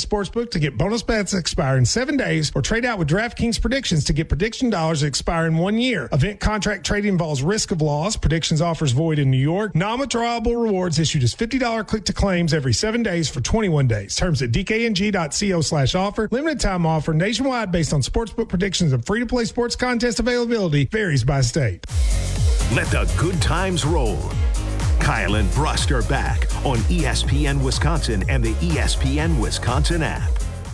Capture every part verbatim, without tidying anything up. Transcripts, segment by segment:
Sportsbook to get bonus bets that expire in seven days or trade out with DraftKings predictions to get prediction dollars that expire in one year. Event contract trading involves risk of loss. Predictions offers void in New York. Non-withdrawable rewards issued as fifty dollars click to claims every seven days for twenty-one days. Terms at dkng.co slash offer. Limited time offer nationwide based on sportsbook predictions and free-to-play sports contest availability varies by state. Let the good times roll. Kyle and Brust are back on E S P N Wisconsin and the E S P N Wisconsin app.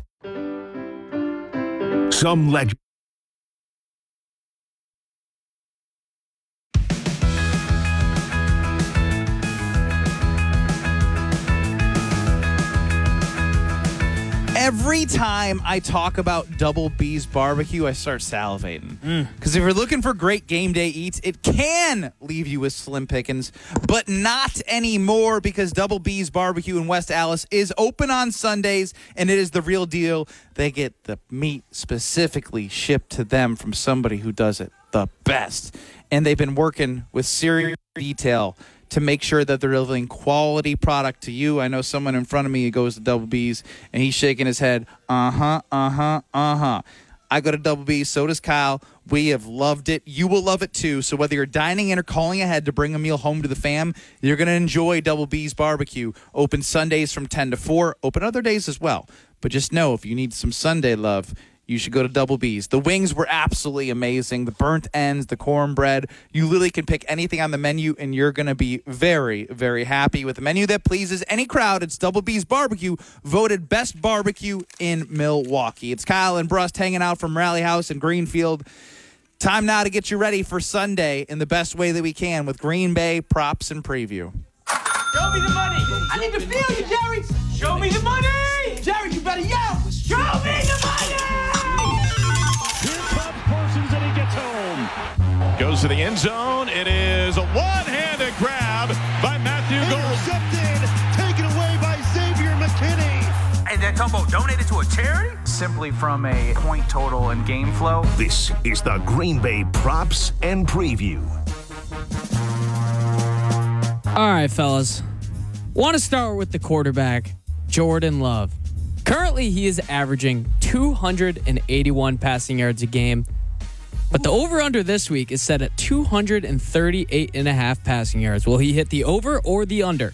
Some legend. Every time I talk about Double B's barbecue, I start salivating. Because mm. if you're looking for great game day eats, it can leave you with slim pickings, but not anymore because Double B's barbecue in West Allis is open on Sundays, and it is the real deal. They get the meat specifically shipped to them from somebody who does it the best. And they've been working with serious detail to make sure that they're delivering quality product to you. I know someone in front of me who goes to Double B's, and he's shaking his head, uh-huh, uh-huh, uh-huh. I go to Double B's, so does Kyle. We have loved it. You will love it, too. So whether you're dining in or calling ahead to bring a meal home to the fam, you're going to enjoy Double B's barbecue. Open Sundays from ten to four. Open other days as well. But just know, if you need some Sunday love, you should go to Double B's. The wings were absolutely amazing. The burnt ends, the cornbread. You literally can pick anything on the menu, and you're going to be very, very happy with a menu that pleases any crowd. It's Double B's Barbecue, voted best barbecue in Milwaukee. It's Kyle and Brust hanging out from Rally House in Greenfield. Time now to get you ready for Sunday in the best way that we can with Green Bay props and preview. Show me the money. I need to feel you, Jerry. Show me the money. Jerry, you better yell. Show me the money. Goes to the end zone. It is a one-handed grab by Matthew Gold. Intercepted, taken away by Xavier McKinney. And that combo donated to a charity? Simply from a point total and game flow. This is the Green Bay Props and Preview. All right, fellas. Want to start with the quarterback, Jordan Love. Currently, he is averaging two hundred eighty-one passing yards a game. But the over-under this week is set at two hundred thirty-eight and a half passing yards. Will he hit the over or the under?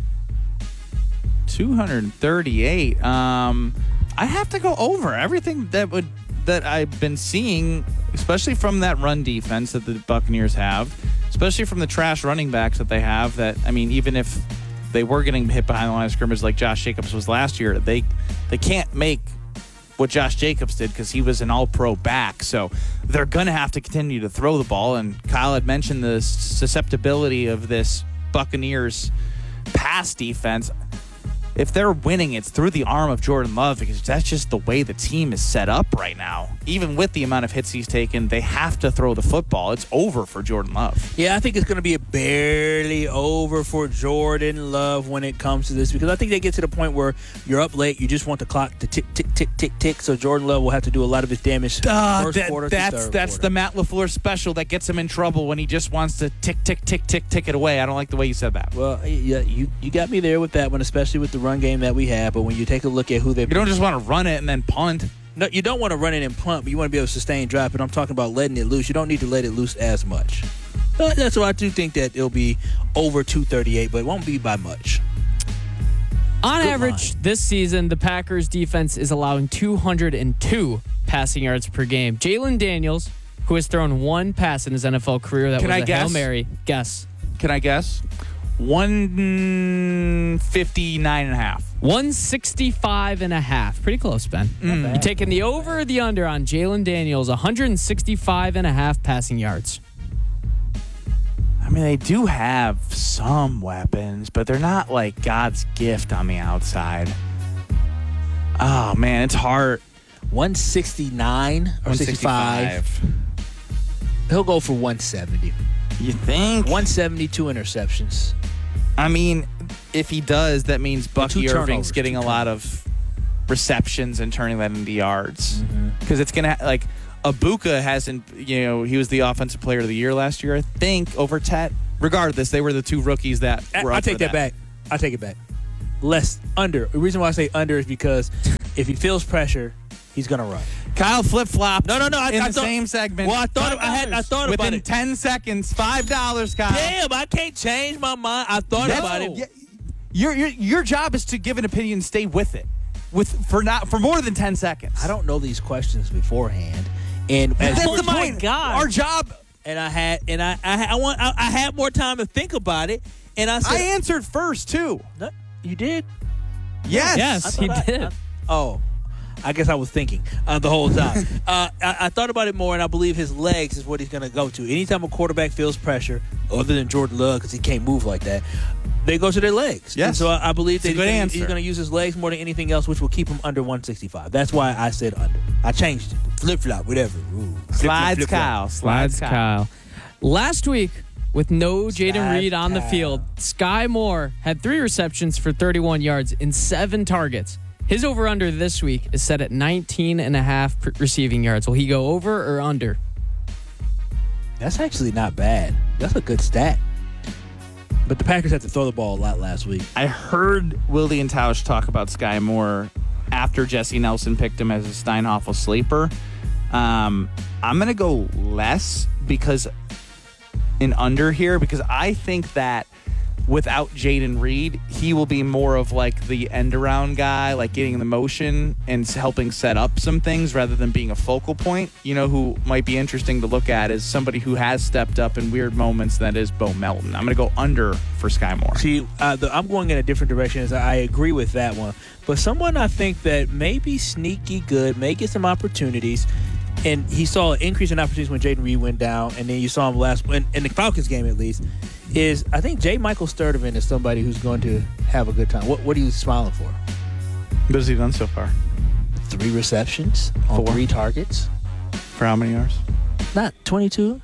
two hundred thirty-eight. Um, I have to go over. Everything that would that I've been seeing, especially from that run defense that the Buccaneers have, especially from the trash running backs that they have, that, I mean, even if they were getting hit behind the line of scrimmage like Josh Jacobs was last year, they they can't make what Josh Jacobs did because he was an all-pro back. So they're going to have to continue to throw the ball. And Kyle had mentioned the susceptibility of this Buccaneers pass defense. If they're winning, it's through the arm of Jordan Love because that's just the way the team is set up right now. Even with the amount of hits he's taken, they have to throw the football. It's over for Jordan Love. Yeah, I think it's going to be a barely over for Jordan Love when it comes to this because I think they get to the point where you're up late, you just want the clock to tick, tick, tick, tick, tick. So Jordan Love will have to do a lot of his damage uh, first that, quarter That's to third that's quarter. the Matt LaFleur special that gets him in trouble when he just wants to tick, tick, tick, tick, tick it away. I don't like the way you said that. Well, yeah, you, you got me there with that one, especially with the run game that we have. But when you take a look at who they, you don't just want to run it and then punt. No, you don't want to run it and punt, but you want to be able to sustain drive. But I'm talking about letting it loose. You don't need to let it loose as much. But that's why I do think that it'll be over two thirty-eight, but it won't be by much. On Good average, line. this season, the Packers defense is allowing two hundred two passing yards per game. Jalen Daniels, who has thrown one pass in his N F L career that Can was I a guess? Hail Mary. Guess. Can I guess? one fifty-nine and a half. one sixty-five and a half. Pretty close, Ben. Mm. You taking the over or the under on Jalen Daniels, one sixty-five and a half passing yards? I mean, they do have some weapons, but they're not like God's gift on the outside. Oh, man, it's hard. one sixty-nine or sixty-five. He'll go for one seventy. You think? one seventy, two interceptions. I mean, if he does, that means Bucky two Irving's turnovers, getting two a lot of receptions and turning that into yards. Because mm-hmm. it's going to, like, Abuka hasn't, you know, he was the offensive player of the year last year, I think, over Tet. Regardless, they were the two rookies that were I, up I take for that back. I take it back. Less, under. The reason why I say under is because if he feels pressure, he's gonna run. Kyle flip-flopped. No, no, no. I, in I the thought, same segment. Well, I thought I had. I thought Within about it. ten seconds, five dollars, Kyle. Damn, I can't change my mind. I thought No. about it. Yeah, Your, your your job is to give an opinion and stay with it, with for not for more than ten seconds. I don't know these questions beforehand, and as That's far- the point. God. Our job. and I had and I I, I want I, I had more time to think about it, and I said, I answered first too. No, you did. Yes. Yes, I he thought I- did. I- oh, I guess I was thinking uh, the whole time. uh, I, I thought about it more, and I believe his legs is what he's going to go to. Anytime a quarterback feels pressure, other than Jordan Love, because he can't move like that, they go to their legs. Yes. And so I, I believe It's that a he's good gonna, answer. he's going to use his legs more than anything else, which will keep him under one sixty-five. That's why I said under. I changed it. Flip flop, whatever. Ooh. Flip-flop, Slides, flip-flop. Kyle. Slides Kyle. Last week, with no Jaden Slides Reed on the Kyle. field, Sky Moore had three receptions for thirty-one yards in seven targets. His over-under this week is set at nineteen and a half per- receiving yards. Will he go over or under? That's actually not bad. That's a good stat. But the Packers had to throw the ball a lot last week. I heard Willie and Tausch talk about Sky Moore after Jesse Nelson picked him as a Steinhoffel sleeper. Um, I'm going to go less because in under here because I think that without Jaden Reed, he will be more of like the end around guy, like getting the motion and helping set up some things rather than being a focal point. You know, who might be interesting to look at is somebody who has stepped up in weird moments. That is Bo Melton. I'm going to go under for Sky Moore. See, uh, the, I'm going in a different direction. As I agree with that one. But someone I think that may be sneaky good, may get some opportunities. And he saw an increase in opportunities when Jaden Reed went down, and then you saw him last in, in the Falcons game at least. Is I think J. Michael Sturdivant is somebody who's going to have a good time. What What are you smiling for? What has he done so far? Three receptions on Four. three targets. For how many yards? Not twenty-two.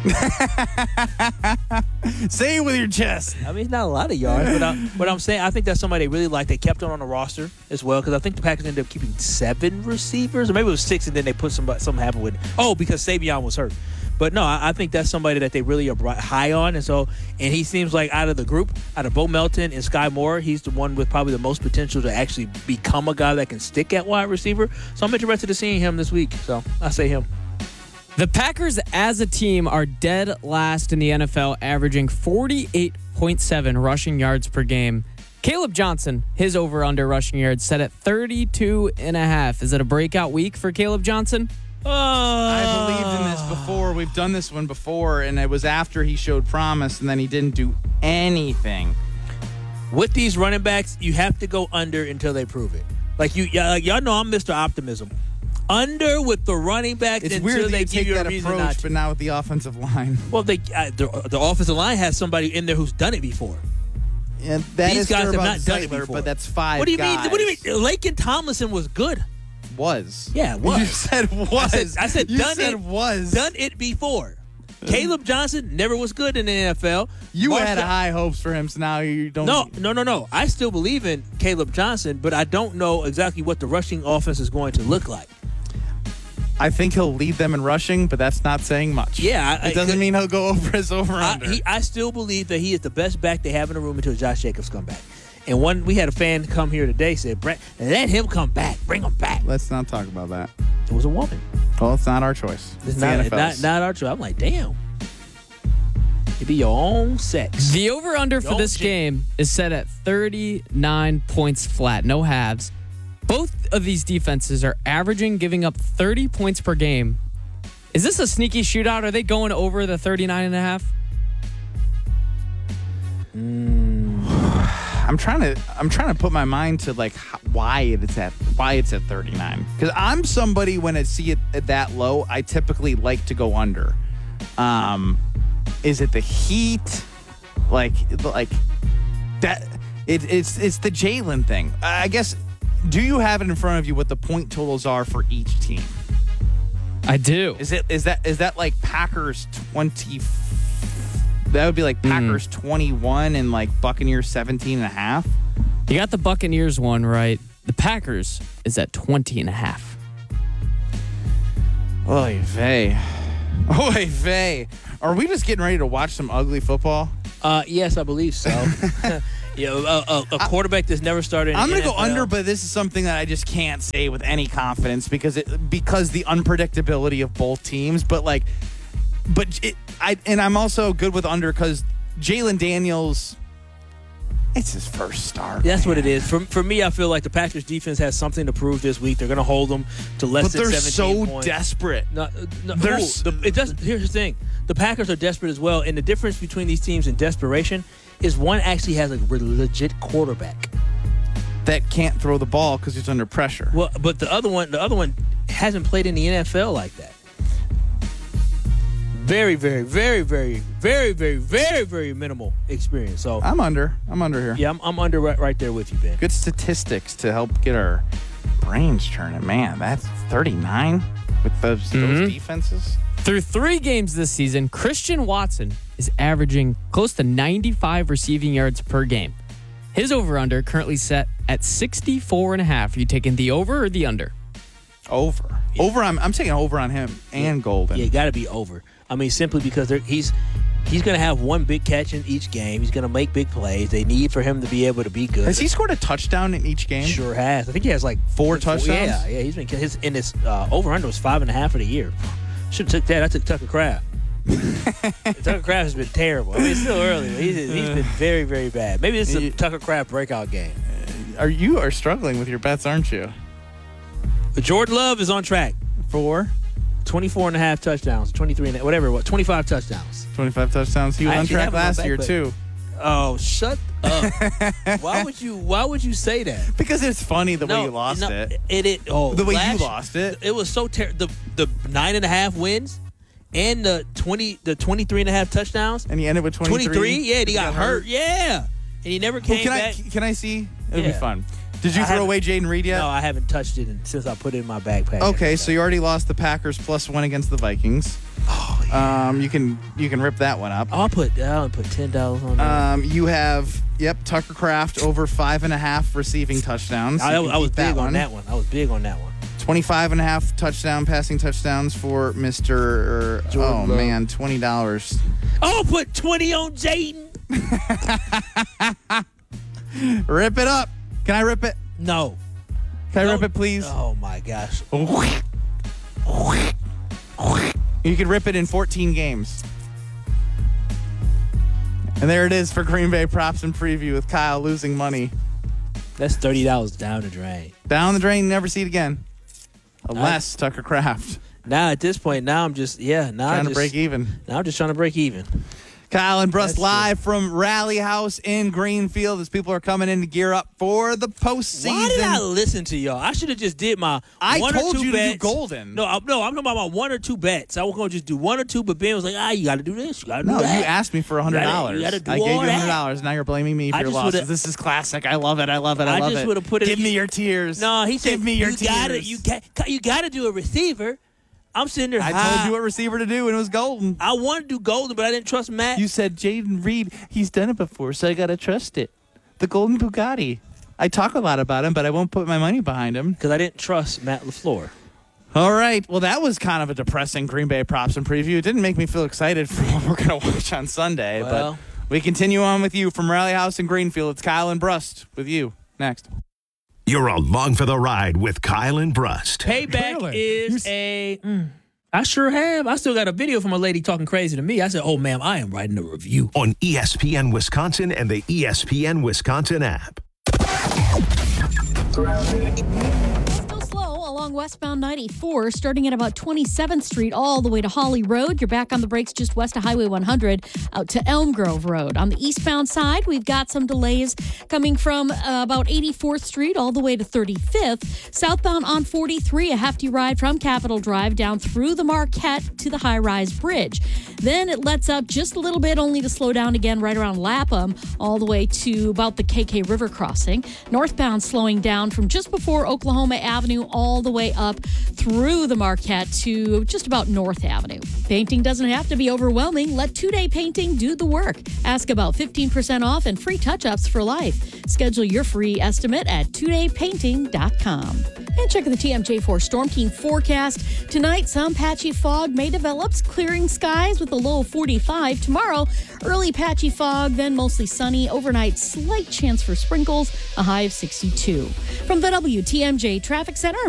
Say it with your chest. I mean, it's not a lot of yards, but, I, but I'm saying I think that's somebody they really like. They kept him on the roster as well because I think the Packers ended up keeping seven receivers, or maybe it was six, and then they put somebody, something happened with. Oh, because Savion was hurt. But no, I, I think that's somebody that they really are bright, high on, and so and he seems like out of the group, out of Bo Melton and Sky Moore, he's the one with probably the most potential to actually become a guy that can stick at wide receiver. So I'm interested in seeing him this week. So I say him. The Packers as a team are dead last in the N F L, averaging forty-eight point seven rushing yards per game. Caleb Johnson, his over-under rushing yards set at thirty-two and a half. Is it a breakout week for Caleb Johnson? Uh, I believed in this before. We've done this one before, and it was after he showed promise, and then he didn't do anything. With these running backs, you have to go under until they prove it. Like you, y- y'all know I'm Mister Optimism. Under with the running backs It's until weird that they you give take you that a reason not approach, to. but not with the offensive line. Well, they uh, the, the offensive line has somebody in there who's done it before. And that These is guys true have about not done it Zeitler, before. but that's five. What do you guys. mean? What do you mean? Laken Tomlinson was good. Was Yeah, was. You said was. I said, I said you done said it. was. Done it before. Caleb Johnson never was good in the N F L. You Marshall- had high hopes for him, so now you don't. No, no, no, no. I still believe in Caleb Johnson, but I don't know exactly what the rushing offense is going to look like. I think he'll lead them in rushing, but that's not saying much. Yeah, I- it doesn't I- mean he'll go over his over I, under. he, I still believe that he is the best back they have in the room until Josh Jacobs come back. And one, we had a fan come here today said, "Brett, let him come back. Bring him back." Let's not talk about that. It was a woman. Well, it's not our choice. It's the not, N F L's. not, not our choice. I'm like, damn. It be your own sex. The over-under for Don't this you- game is set at thirty-nine points flat, no halves. Both of these defenses are averaging giving up thirty points per game. Is this a sneaky shootout? Are they going over the thirty-nine and a half? I'm trying to I'm trying to put my mind to like how, why it's at why it's at thirty-nine, because I'm somebody when I see it at that low, I typically like to go under. Um, is it the heat? Like like that? It, it's it's the Jalen thing. I guess. Do you have it in front of you what the point totals are for each team? I do. Is it is that is that like Packers twenty? That would be like Packers twenty-one and like Buccaneers seventeen and a half. You got the Buccaneers one right. The Packers is at twenty and a half. Oy vey. Oy vey. Are we just getting ready to watch some ugly football? Uh, yes, I believe so. Yeah, a, a, a quarterback that's never started in I'm the going to N go F L. under, but this is something that I just can't say with any confidence because it because the unpredictability of both teams. But like, but it, I and I'm also good with under because Jalen Daniels, it's his first start. That's man. what it is. For for me, I feel like the Packers defense has something to prove this week. They're going to hold them to less But than they're seventeen so points. desperate. No, no, They're ooh, s- the, it does. Here's the thing: the Packers are desperate as well, and the difference between these teams in desperation is one actually has a re- legit quarterback. That can't throw the ball because he's under pressure. Well, but the other one, the other one hasn't played in the N F L like that. Very, very, very, very, very, very, very, very minimal experience. So I'm under. I'm under here. yeah, I'm, I'm under right, right there with you, Ben. Good statistics to help get our brains churning. Man, that's thirty-nine with those, Mhm. those defenses. Through three games this season, Christian Watson is averaging close to ninety-five receiving yards per game. His over-under currently set at sixty-four and a half. Are you taking the over or the under? Over. Over. I'm, I'm taking over on him and Golden. Yeah, got to be over. I mean, simply because they're, he's he's going to have one big catch in each game. He's going to make big plays. They need for him to be able to be good. Has he scored a touchdown in each game? Sure has. I think he has like Four touchdowns? Yeah, yeah. He's been his in his uh, over under was five and a half for the year. Should have took that. I took Tucker Kraft. Tucker Kraft has been terrible. I mean, it's still early. But he's, he's been very, very bad. Maybe this is a Tucker Kraft breakout game. Are you are struggling with your bets, aren't you? But Jordan Love is on track. For twenty-four and a half touchdowns, twenty-three and whatever it was, twenty-five touchdowns. twenty-five touchdowns. He was I on actually track have him on last back, year but- too. Oh, shut up! Why would you? Why would you say that? Because it's funny the No, way you lost no, it. It, it oh, The way last- you lost it. It was so terrible. The the nine and a half wins and the twenty the twenty-three and a half touchdowns. And he ended with twenty-three. twenty-three, yeah, and he got, hurt. Yeah, and he never Well, came can back. I can I see? It'll be Yeah. fun. Did you I throw haven't- away Jaden Reed yet? No, I haven't touched it in, since I put it in my backpack. Okay, so you already lost the Packers plus one against the Vikings. Oh, yeah. Um, you can you can rip that one up. I'll put I'll put ten dollars on that. Um, you have yep Tucker Kraft over five and a half receiving touchdowns. I, You can I was beat big that on one. that one. I was big on that one. twenty-five and a half touchdown passing touchdowns for Mister Jordan Oh Love. man, twenty dollars. I'll put twenty on Jaden. Rip it up. Can I rip it? No. Can I No. rip it, please? Oh my gosh. You can rip it in fourteen games. And there it is for Green Bay props and preview with Kyle losing money. That's thirty dollars down the drain. Down the drain, never see it again. Unless Tucker Kraft. Now at this point, now I'm just yeah. Now Trying I'm to just, break even. Now I'm just trying to break even. Kyle and Brust That's live from Rally House in Greenfield as people are coming in to gear up for the postseason. Why did I listen to y'all? I should have just did my I one told or two you to do bets. Golden. No, I, no, I'm talking about my one or two bets. I was gonna just do one or two, but Ben was like, ah, you got to do this, you got to do No, that. you asked me for one hundred dollars. You gotta do I gave you all one hundred that. dollars. Now you're blaming me for I your just losses. would've- This is classic. I love it. I love it. I, I love just it. would've put it- Give me your tears. No, he said, Give me your you tears. Gotta, you got, you got to do a receiver. I'm sitting there. I ah, told you what receiver to do, and it was Golden. I wanted to do Golden, but I didn't trust Matt. You said Jaden Reed. He's done it before, so I gotta trust it. The Golden Bugatti. I talk a lot about him, but I won't put my money behind him. Because I didn't trust Matt LaFleur. All right. Well, that was kind of a depressing Green Bay props and preview. It didn't make me feel excited for what we're going to watch on Sunday. Well. But we continue on with you from Rally House in Greenfield. It's Kyle and Brust with you next. You're along for the ride with Kyle and Brust. Payback Clearly. is You s- a. mm, I sure have. I still got a video from a lady talking crazy to me. I said, "Oh, ma'am, I am writing a review." On E S P N Wisconsin and the E S P N Wisconsin app. Still slow along westbound ninety-four, starting at about twenty-seventh Street all the way to Holly Road. You're back on the brakes just west of Highway one hundred out to Elm Grove Road. On the eastbound side, we've got some delays coming from uh, about eighty-fourth Street all the way to thirty-fifth. Southbound on forty-three, a hefty ride from Capitol Drive down through the Marquette to the high-rise bridge. Then it lets up just a little bit, only to slow down again right around Lapham all the way to about the K K River crossing. Northbound slowing down from just before Oklahoma Avenue all the way way up through the Marquette to just about North Avenue. Painting doesn't have to be overwhelming. Let two-day painting do the work. Ask about fifteen percent off and free touch-ups for life. Schedule your free estimate at two day painting dot com. And check the T M J four Storm King forecast. Tonight, some patchy fog may develop, clearing skies with a low of forty-five. Tomorrow, early patchy fog, then mostly sunny. Overnight, slight chance for sprinkles, a high of sixty-two. From the W T M J Traffic Center,